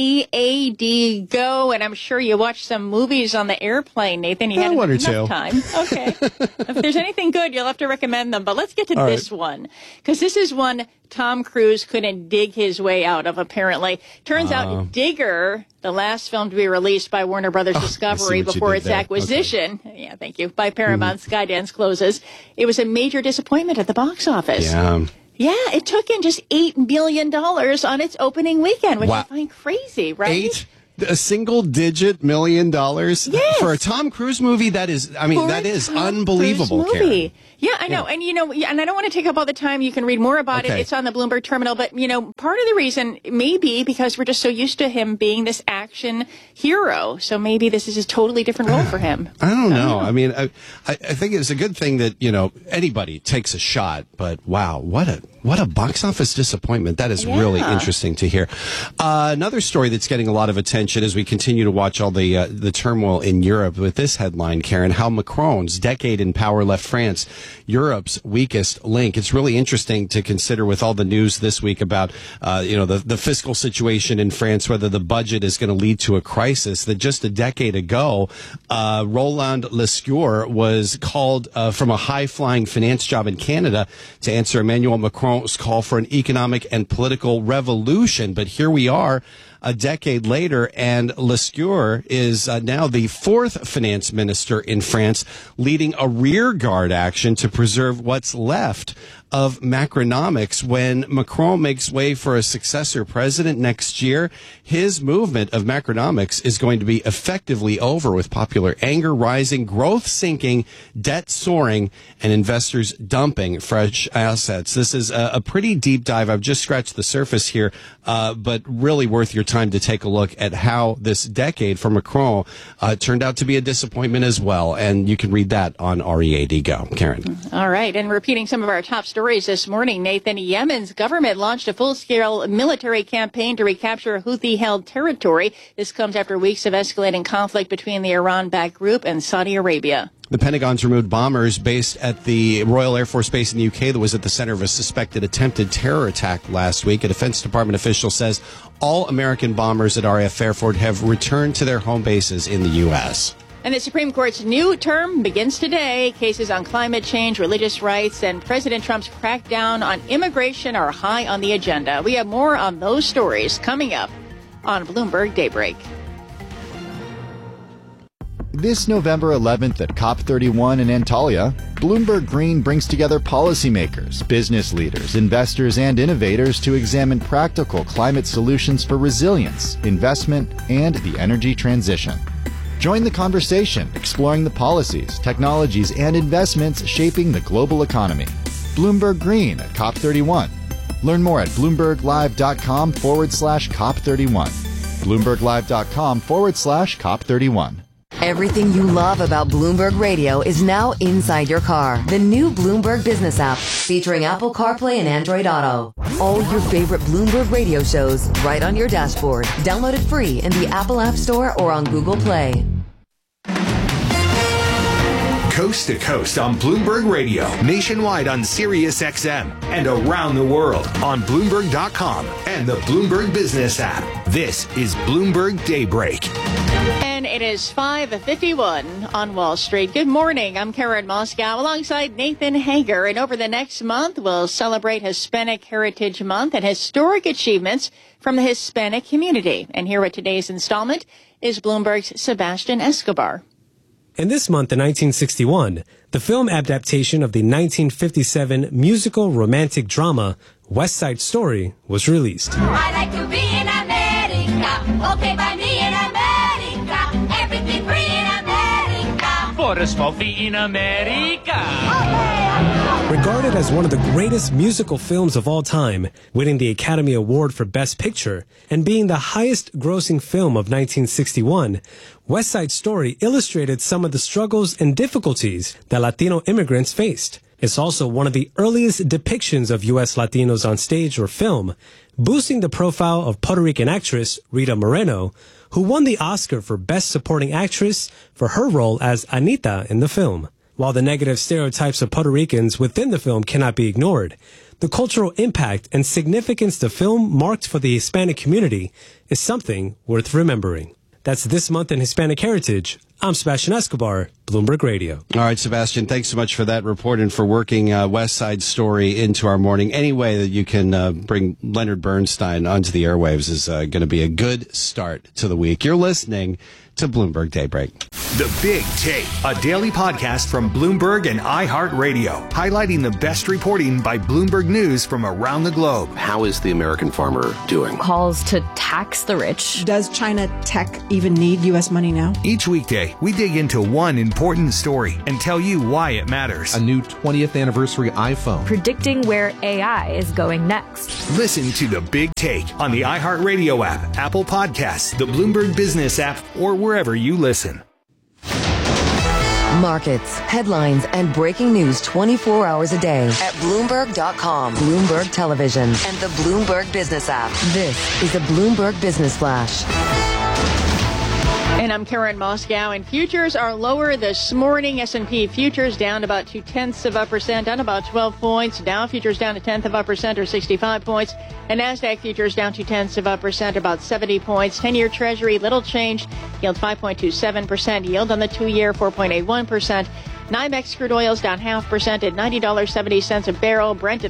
READ Go. And I'm sure you watched some movies on the airplane, Nathan. You had one or enough two. Time. Okay. If there's anything good, you'll have to recommend them. But let's get to this one, because this is one Tom Cruise couldn't dig his way out of, apparently. Turns out Digger, the last film to be released by Warner Brothers Discovery before its acquisition, yeah, thank you, by Paramount Skydance closes, it was a major disappointment at the box office. Yeah, it took in just $8 million on its opening weekend, which I find crazy, right? A $1-digit million for a Tom Cruise movie? That is, that is unbelievable, Karen. Yeah, I know. And, and I don't want to take up all the time. You can read more about it. It's on the Bloomberg terminal. But, part of the reason may be because we're just so used to him being this action hero. So maybe this is a totally different role for him. I don't know. I think it's a good thing that, anybody takes a shot. But, wow, what a box office disappointment. That is really interesting to hear. Another story that's getting a lot of attention as we continue to watch all the turmoil in Europe with this headline, Karen, how Macron's decade in power left France Europe's weakest link. It's really interesting to consider with all the news this week about, the fiscal situation in France, whether the budget is going to lead to a crisis, that just a decade ago, Roland Lescure was called from a high-flying finance job in Canada to answer Emmanuel Macron's call for an economic and political revolution. But here we are, a decade later, and Lescure is now the fourth finance minister in France, leading a rearguard action to preserve what's left of Macronomics. When Macron makes way for a successor president next year, his movement of Macronomics is going to be effectively over, with popular anger rising, growth sinking, debt soaring, and investors dumping fresh assets. This is a pretty deep dive. I've just scratched the surface here, but really worth your time to take a look at how this decade for Macron turned out to be a disappointment as well. And you can read that on READ Go. Karen. All right. And repeating some of our top stories this morning, Nathan, Yemen's government launched a full-scale military campaign to recapture Houthi-held territory. This comes after weeks of escalating conflict between the Iran-backed group and Saudi Arabia. The Pentagon's removed bombers based at the Royal Air Force Base in the UK that was at the center of a suspected attempted terror attack last week. A Defense Department official says all American bombers at RAF Fairford have returned to their home bases in the U.S. And the Supreme Court's new term begins today. Cases on climate change, religious rights, and President Trump's crackdown on immigration are high on the agenda. We have more on those stories coming up on Bloomberg Daybreak. This November 11th at COP31 in Antalya, Bloomberg Green brings together policymakers, business leaders, investors, and innovators to examine practical climate solutions for resilience, investment, and the energy transition. Join the conversation, exploring the policies, technologies, and investments shaping the global economy. Bloomberg Green at COP31. Learn more at BloombergLive.com/COP31. BloombergLive.com/COP31. Everything you love about Bloomberg Radio is now inside your car. The new Bloomberg Business app, featuring Apple CarPlay and Android Auto. All your favorite Bloomberg Radio shows right on your dashboard. Download it free in the Apple App Store or on Google Play. Coast to coast on Bloomberg Radio, nationwide on Sirius XM, and around the world on Bloomberg.com and the Bloomberg Business app. This is Bloomberg Daybreak. And it is 5:51 on Wall Street. Good morning. I'm Karen Moscow alongside Nathan Hager. And over the next month, we'll celebrate Hispanic Heritage Month and historic achievements from the Hispanic community. And here at today's installment is Bloomberg's Sebastian Escobar. And this month in 1961, the film adaptation of the 1957 musical romantic drama West Side Story was released. I like to be in America, okay by me in America, everything free in America. For a small fee in America. Regarded as one of the greatest musical films of all time, winning the Academy Award for Best Picture and being the highest grossing film of 1961, West Side Story illustrated some of the struggles and difficulties that Latino immigrants faced. It's also one of the earliest depictions of U.S. Latinos on stage or film, boosting the profile of Puerto Rican actress Rita Moreno, who won the Oscar for Best Supporting Actress for her role as Anita in the film. While the negative stereotypes of Puerto Ricans within the film cannot be ignored, the cultural impact and significance the film marked for the Hispanic community is something worth remembering. That's This Month in Hispanic Heritage. I'm Sebastian Escobar, Bloomberg Radio. All right, Sebastian, thanks so much for that report and for working West Side Story into our morning. Any way that you can bring Leonard Bernstein onto the airwaves is going to be a good start to the week. You're listening to Bloomberg Daybreak. The Big Take, a daily podcast from Bloomberg and iHeartRadio, highlighting the best reporting by Bloomberg News from around the globe. How is the American farmer doing? Calls to tax the rich. Does China tech even need U.S. money now? Each weekday, we dig into one important story and tell you why it matters. A new 20th anniversary iPhone. Predicting where AI is going next. Listen to The Big Take on the iHeartRadio app, Apple Podcasts, the Bloomberg Business app, or wherever you listen. Markets, headlines, and breaking news 24 hours a day at Bloomberg.com, Bloomberg Television, and the Bloomberg Business app. This is the Bloomberg Business Flash. And I'm Karen Moscow, and futures are lower this morning. S&P futures down about 0.2%, down about 12 points. Dow futures down 0.1% or 65 points. And NASDAQ futures down 0.2%, about 70 points. 10-year Treasury, little change. Yield 5.27%. Yield on the 2-year, 4.81%. NYMEX crude oil's down 0.5% at $90.70 a barrel. Brent at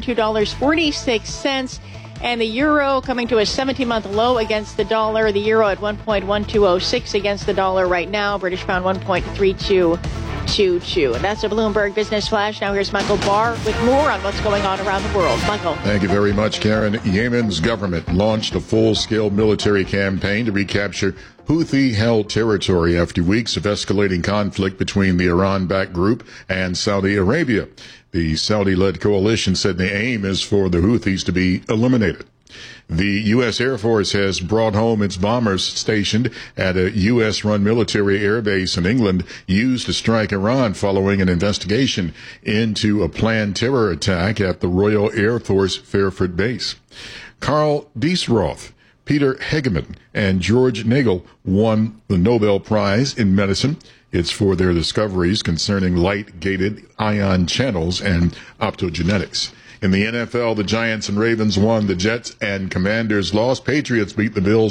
$102.46. And the euro coming to a 17-month low against the dollar. The euro at 1.1206 against the dollar right now. British pound 1.3222. And that's a Bloomberg Business Flash. Now here's Michael Barr with more on what's going on around the world. Michael. Thank you very much, Karen. Yemen's government launched a full-scale military campaign to recapture Houthi-held territory after weeks of escalating conflict between the Iran-backed group and Saudi Arabia. The Saudi-led coalition said the aim is for the Houthis to be eliminated. The U.S. Air Force has brought home its bombers stationed at a U.S.-run military airbase in England used to strike Iran following an investigation into a planned terror attack at the Royal Air Force Fairford base. Carl Diesroth, Peter Hegeman, and George Nagel won the Nobel Prize in Medicine. It's for their discoveries concerning light-gated ion channels and optogenetics. In the NFL, the Giants and Ravens won. The Jets and Commanders lost. Patriots beat the Bills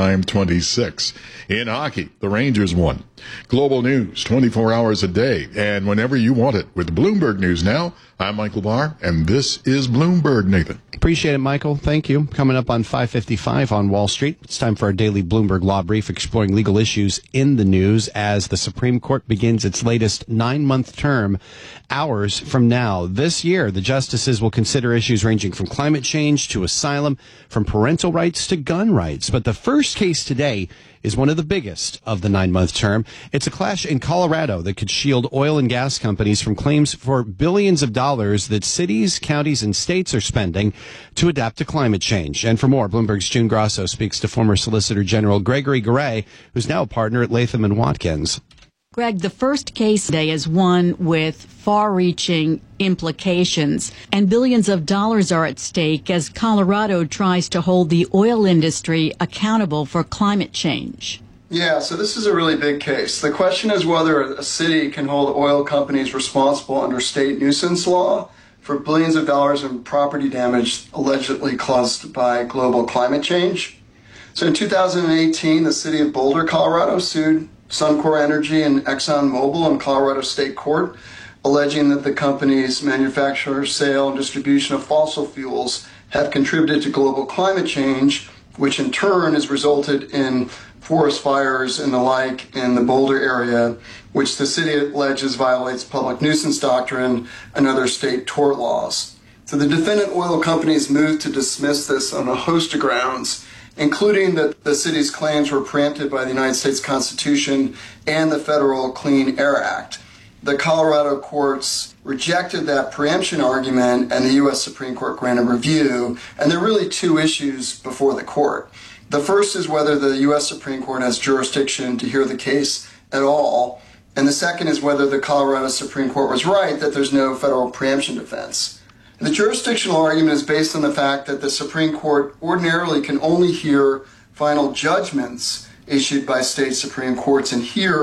29-26. In hockey, the Rangers won. Global news 24 hours a day and whenever you want it with Bloomberg News Now. I'm Michael Barr, and this is Bloomberg, Nathan. Appreciate it, Michael. Thank you. Coming up on 5:55 on Wall Street, it's time for our daily Bloomberg Law Brief exploring legal issues in the news as the Supreme Court begins its latest 9-month term hours from now. This year, the justices will consider issues ranging from climate change to asylum, from parental rights to gun rights. But the first case today is one of the biggest of the 9-month term. It's a clash in Colorado that could shield oil and gas companies from claims for billions of dollars that cities, counties, and states are spending to adapt to climate change. And for more, Bloomberg's June Grosso speaks to former Solicitor General Gregory Garay, who's now a partner at Latham & Watkins. Greg, the first case today is one with far-reaching implications, and billions of dollars are at stake as Colorado tries to hold the oil industry accountable for climate change. Yeah, so this is a really big case. The question is whether a city can hold oil companies responsible under state nuisance law for billions of dollars in property damage allegedly caused by global climate change. So in 2018, the city of Boulder, Colorado sued Suncor Energy and ExxonMobil in Colorado State Court, alleging that the company's manufacture, sale, and distribution of fossil fuels have contributed to global climate change, which in turn has resulted in forest fires and the like in the Boulder area, which the city alleges violates public nuisance doctrine and other state tort laws. So the defendant oil companies moved to dismiss this on a host of grounds, including that the city's claims were preempted by the United States Constitution and the Federal Clean Air Act. The Colorado courts rejected that preemption argument, and the U.S. Supreme Court granted review. And there are really two issues before the court. The first is whether the U.S. Supreme Court has jurisdiction to hear the case at all. And the second is whether the Colorado Supreme Court was right that there's no federal preemption defense. The jurisdictional argument is based on the fact that the Supreme Court ordinarily can only hear final judgments issued by state Supreme Courts, and here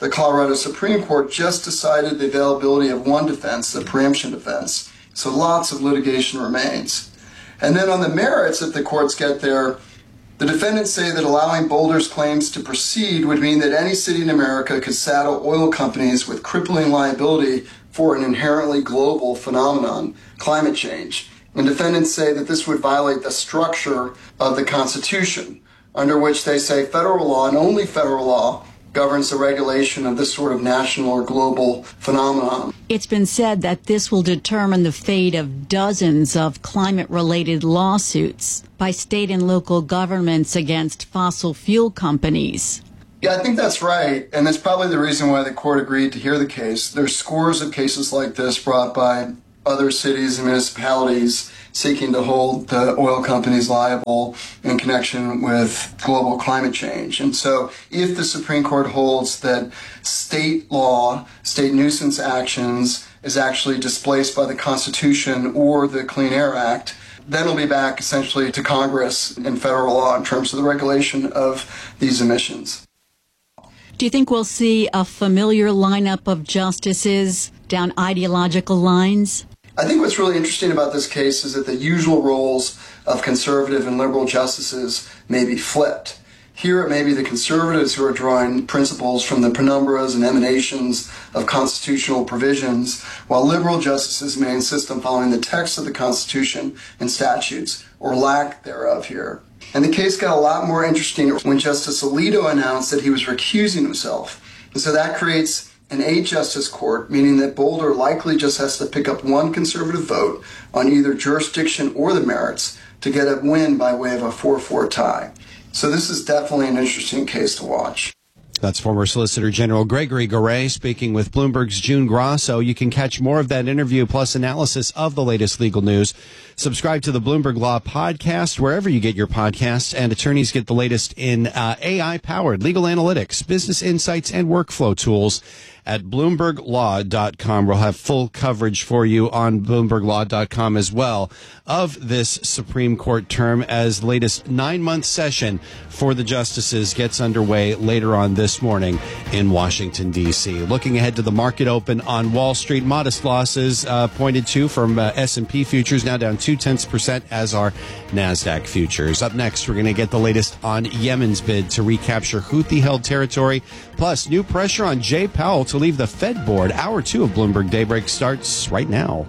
the Colorado Supreme Court just decided the availability of one defense, the preemption defense. So lots of litigation remains. And then on the merits, if the courts get there, the defendants say that allowing Boulder's claims to proceed would mean that any city in America could saddle oil companies with crippling liability for an inherently global phenomenon, climate change. And defendants say that this would violate the structure of the Constitution, under which they say federal law and only federal law governs the regulation of this sort of national or global phenomenon. It's been said that this will determine the fate of dozens of climate-related lawsuits by state and local governments against fossil fuel companies. Yeah, I think that's right, and that's probably the reason why the court agreed to hear the case. There's scores of cases like this brought by other cities and municipalities seeking to hold the oil companies liable in connection with global climate change. And so if the Supreme Court holds that state law, state nuisance actions is actually displaced by the Constitution or the Clean Air Act, then it'll be back essentially to Congress and federal law in terms of the regulation of these emissions. Do you think we'll see a familiar lineup of justices down ideological lines? I think what's really interesting about this case is that the usual roles of conservative and liberal justices may be flipped. Here it may be the conservatives who are drawing principles from the penumbras and emanations of constitutional provisions, while liberal justices may insist on following the text of the Constitution and statutes, or lack thereof here. And the case got a lot more interesting when Justice Alito announced that he was recusing himself. And so that creates an 8-justice court, meaning that Boulder likely just has to pick up one conservative vote on either jurisdiction or the merits to get a win by way of a 4-4 tie. So this is definitely an interesting case to watch. That's former Solicitor General Gregory Garay speaking with Bloomberg's June Grasso. You can catch more of that interview plus analysis of the latest legal news. Subscribe to the Bloomberg Law Podcast wherever you get your podcasts, and attorneys get the latest in AI-powered legal analytics, business insights, and workflow tools at BloombergLaw.com. We'll have full coverage for you on BloombergLaw.com as well of this Supreme Court term as the latest 9-month session for the justices gets underway later on this morning in Washington, D.C. Looking ahead to the market open on Wall Street, modest losses pointed to from S&P futures, now down 0.2% as are NASDAQ futures. Up next, we're going to get the latest on Yemen's bid to recapture Houthi-held territory, plus new pressure on Jay Powell to leave the Fed board. Hour 2 of Bloomberg Daybreak starts right now.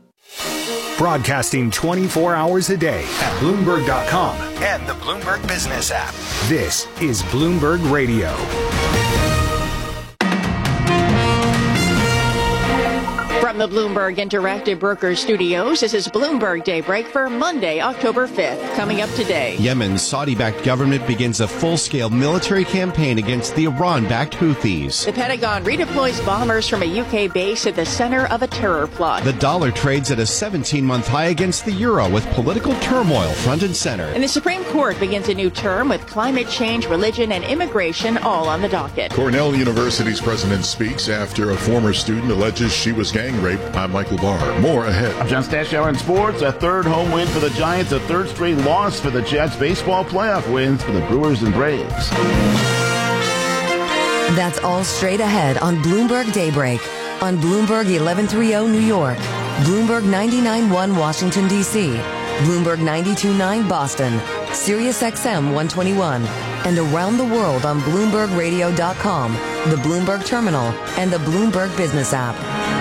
Broadcasting 24 hours a day at Bloomberg.com and the Bloomberg Business app. This is Bloomberg Radio. From the Bloomberg Interactive Brokers Studios, this is Bloomberg Daybreak for Monday, October 5th. Coming up today. Yemen's Saudi-backed government begins a full-scale military campaign against the Iran-backed Houthis. The Pentagon redeploys bombers from a UK base at the center of a terror plot. The dollar trades at a 17-month high against the euro with political turmoil front and center. And the Supreme Court begins a new term with climate change, religion, and immigration all on the docket. Cornell University's president speaks after a former student alleges she was gang raped. I'm Michael Barr. More ahead. I'm John Stashower in sports. A third home win for the Giants, a third straight loss for the Jets. Baseball playoff wins for the Brewers and Braves. That's all straight ahead on Bloomberg Daybreak. On Bloomberg 1130 New York, Bloomberg 99.1 Washington, D.C., Bloomberg 92.9 Boston, Sirius XM 121, and around the world on BloombergRadio.com, the Bloomberg Terminal, and the Bloomberg Business app.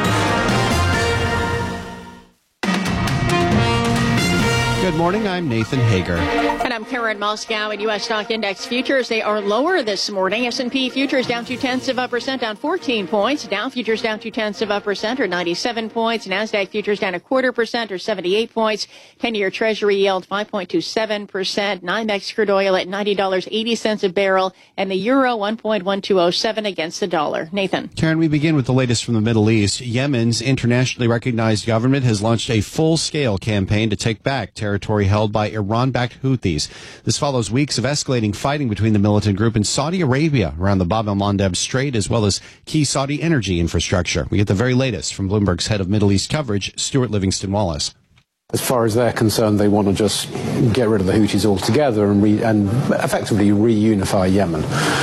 Good morning, I'm Nathan Hager. And I'm Karen Moscow. In U.S. stock index futures, they are lower this morning. S&P futures down 0.2%, down 14 points. Dow futures down 0.2%, or 97 points. NASDAQ futures down 0.25%, or 78 points. 10-year Treasury yield 5.27%. NYMEX crude oil at $90.80 a barrel, and the euro 1.1207 against the dollar. Nathan. Karen, we begin with the latest from the Middle East. Yemen's internationally recognized government has launched a full-scale campaign to take back territory held by Iran-backed Houthis. This follows weeks of escalating fighting between the militant group and Saudi Arabia around the Bab el-Mandeb Strait, as well as key Saudi energy infrastructure. We get the very latest from Bloomberg's head of Middle East coverage, Stuart Livingston-Wallace. As far as they're concerned, they want to just get rid of the Houthis altogether and effectively reunify Yemen.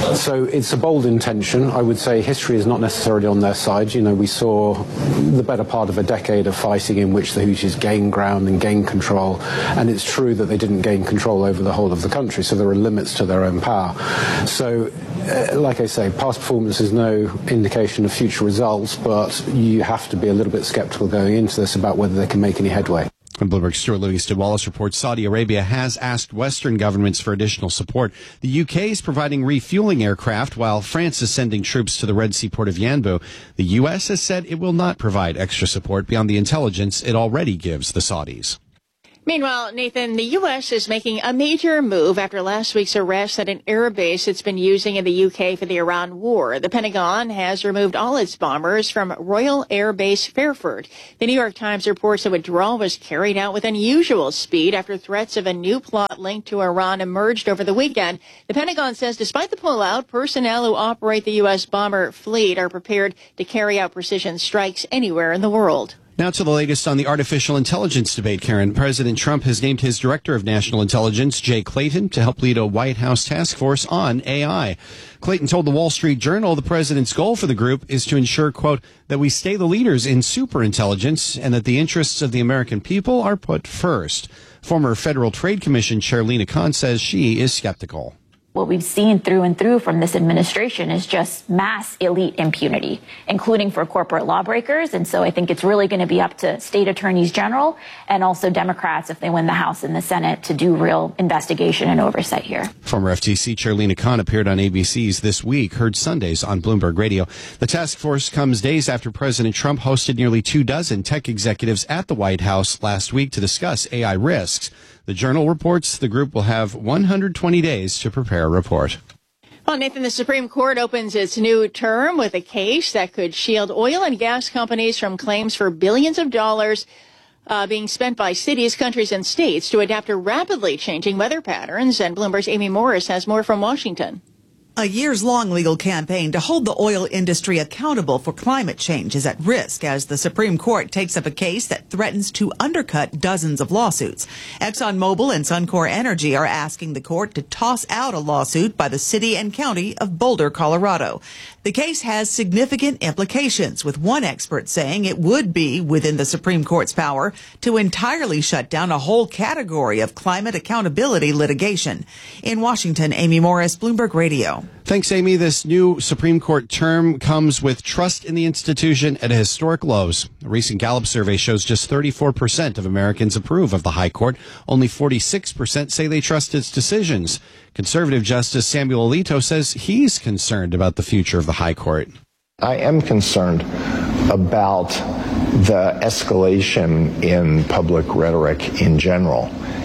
So it's a bold intention. I would say history is not necessarily on their side. You know, we saw the better part of a decade of fighting in which the Houthis gained ground and gained control. And it's true that they didn't gain control over the whole of the country, so there are limits to their own power. So, like I say, past performance is no indication of future results, but you have to be a little bit skeptical going into this about whether they can make any headway. From Bloomberg's Stuart Livingston Wallace reports Saudi Arabia has asked Western governments for additional support. The UK is providing refueling aircraft, while France is sending troops to the Red Sea port of Yanbu. The US has said it will not provide extra support beyond the intelligence it already gives the Saudis. Meanwhile, Nathan, the U.S. is making a major move after last week's arrest at an air base it's been using in the U.K. for the Iran war. The Pentagon has removed all its bombers from Royal Air Base Fairford. The New York Times reports the withdrawal was carried out with unusual speed after threats of a new plot linked to Iran emerged over the weekend. The Pentagon says despite the pullout, personnel who operate the U.S. bomber fleet are prepared to carry out precision strikes anywhere in the world. Now to the latest on the artificial intelligence debate, Karen. President Trump has named his director of national intelligence, Jay Clayton, to help lead a White House task force on AI. Clayton told the Wall Street Journal the president's goal for the group is to ensure, quote, that we stay the leaders in superintelligence and that the interests of the American people are put first. Former Federal Trade Commission Chair Lina Khan says she is skeptical. What we've seen through and through from this administration is just mass elite impunity, including for corporate lawbreakers. And so I think it's really going to be up to state attorneys general and also Democrats, if they win the House and the Senate, to do real investigation and oversight here. Former FTC Chair Lina Khan appeared on ABC's This Week, heard Sundays on Bloomberg Radio. The task force comes days after President Trump hosted nearly 24 tech executives at the White House last week to discuss AI risks. The Journal reports the group will have 120 days to prepare a report. Well, Nathan, the Supreme Court opens its new term with a case that could shield oil and gas companies from claims for billions of dollars being spent by cities, countries, and states to adapt to rapidly changing weather patterns. And Bloomberg's Amy Morris has more from Washington. A years-long legal campaign to hold the oil industry accountable for climate change is at risk as the Supreme Court takes up a case that threatens to undercut dozens of lawsuits. ExxonMobil and Suncor Energy are asking the court to toss out a lawsuit by the city and county of Boulder, Colorado. The case has significant implications, with one expert saying it would be within the Supreme Court's power to entirely shut down a whole category of climate accountability litigation. In Washington, Amy Morris, Bloomberg Radio. Thanks, Amy. This new Supreme Court term comes with trust in the institution at historic lows. A recent Gallup survey shows just 34% of Americans approve of the High Court. Only 46% say they trust its decisions. Conservative Justice Samuel Alito says he's concerned about the future of the High Court. I am concerned about the escalation in public rhetoric in general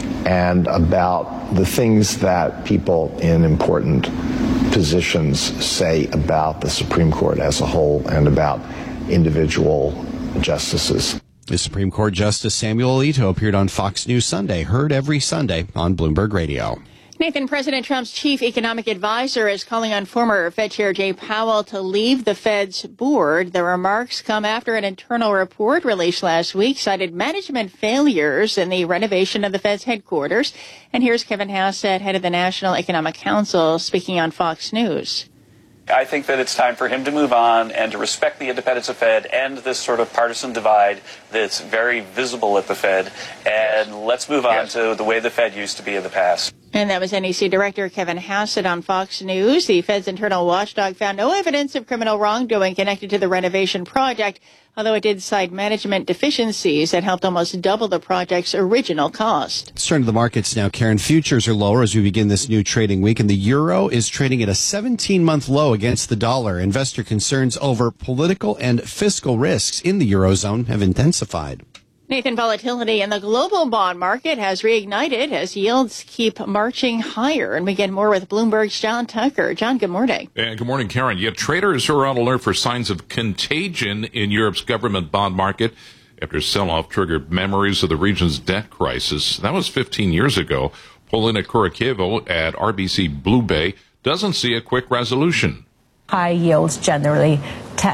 and about the things that people in important positions say about the Supreme Court as a whole and about individual justices. The Supreme Court Justice Samuel Alito appeared on Fox News Sunday, heard every Sunday on Bloomberg Radio. Nathan, President Trump's chief economic advisor is calling on former Fed Chair Jay Powell to leave the Fed's board. The remarks come after an internal report released last week cited management failures in the renovation of the Fed's headquarters. And here's Kevin Hassett, head of the National Economic Council, speaking on Fox News. I think that it's time for him to move on and to respect the independence of Fed and this sort of partisan divide that's very visible at the Fed. And let's move on to the way the Fed used to be in the past. And that was NEC Director Kevin Hassett on Fox News. The Fed's internal watchdog found no evidence of criminal wrongdoing connected to the renovation project, although it did cite management deficiencies that helped almost double the project's original cost. Let's turn to the markets now, Karen. Futures are lower as we begin this new trading week, and the euro is trading at a 17-month low against the dollar. Investor concerns over political and fiscal risks in the eurozone have intensified. Nathan, volatility in the global bond market has reignited as yields keep marching higher. And we get more with Bloomberg's John Tucker. John, good morning. And good morning, Karen. Yeah, traders are on alert for signs of contagion in Europe's government bond market after sell-off triggered memories of the region's debt crisis. That was 15 years ago. Polina Kurakievo at RBC Blue Bay doesn't see a quick resolution. High yields generally test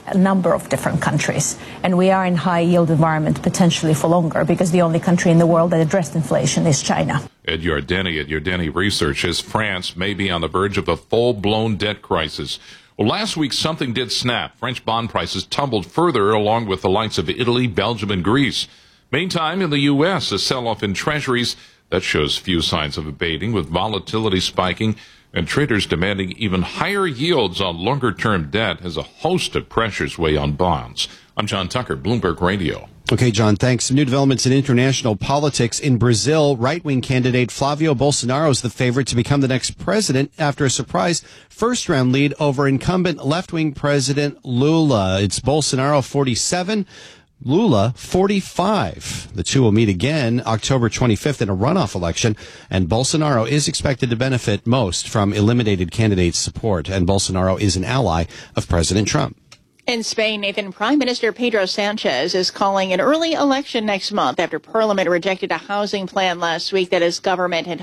a number of different countries. And we are in high yield environment potentially for longer because the only country in the world that addressed inflation is China. Ed Yardeni at Yardeni Research says France may be on the verge of a full-blown debt crisis. Well, last week something did snap. French bond prices tumbled further along with the likes of Italy, Belgium, and Greece. Meantime, in the U.S., a sell-off in treasuries that shows few signs of abating, with volatility spiking and traders demanding even higher yields on longer-term debt as a host of pressures weigh on bonds. I'm John Tucker, Bloomberg Radio. Okay, John, thanks. New developments in international politics. In Brazil, right-wing candidate Flavio Bolsonaro is the favorite to become the next president after a surprise first-round lead over incumbent left-wing President Lula. It's Bolsonaro 47, Lula 45. The two will meet again October 25th in a runoff election, and Bolsonaro is expected to benefit most from eliminated candidates' support, and Bolsonaro is an ally of President Trump. In Spain, Nathan, Prime Minister Pedro Sanchez is calling an early election next month after Parliament rejected a housing plan last week that his government had